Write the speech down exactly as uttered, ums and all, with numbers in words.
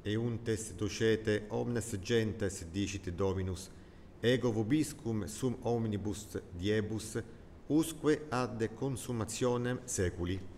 euntes docete omnes gentes dicit Dominus, ego vobiscum sum omnibus diebus, usque ad consumationem seculi.